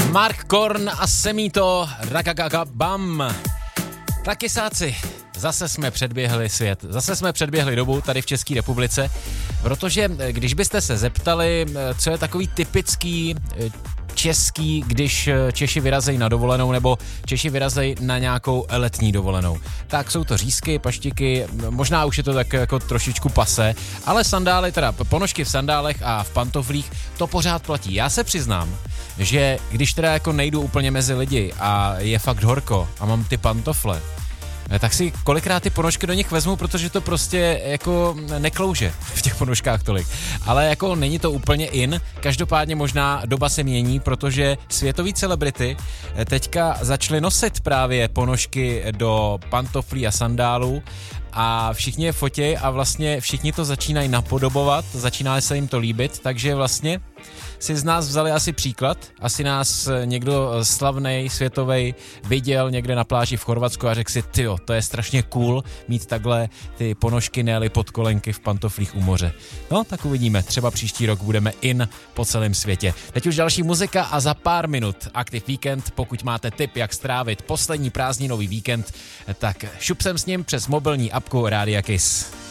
Mark Korn a Semito Rakakakabam. Tak kysáci, zase jsme předběhli svět, zase jsme předběhli dobu tady v České republice, protože když byste se zeptali, co je takový typický český, když Češi vyrazejí na dovolenou nebo Češi vyrazejí na nějakou letní dovolenou. Tak jsou to řízky, paštiky, možná už je to tak jako trošičku pase, ale sandály, teda ponožky v sandálech a v pantoflích, to pořád platí. Já se přiznám, že když teda jako nejdu úplně mezi lidi a je fakt horko a mám ty pantofle, tak si kolikrát ty ponožky do nich vezmu, protože to prostě jako neklouže v těch ponožkách tolik. Ale jako není to úplně in, každopádně možná doba se mění, protože světoví celebrity teďka začaly nosit právě ponožky do pantoflí a sandálů a všichni je fotí a vlastně všichni to začínají napodobovat, začíná se jim to líbit, takže vlastně si z nás vzali asi příklad, asi nás někdo slavnej, světovej viděl někde na pláži v Chorvatsku a řekl si, tyjo, to je strašně cool mít takhle ty ponožky, ne-li podkolenky v pantoflích u moře. No, tak uvidíme, třeba příští rok budeme in po celém světě. Teď už další muzika a za pár minut Aktiv Víkend, pokud máte tip, jak strávit poslední prázdninový víkend, tak šup sem s ním přes mobilní apku Rádia Kiss.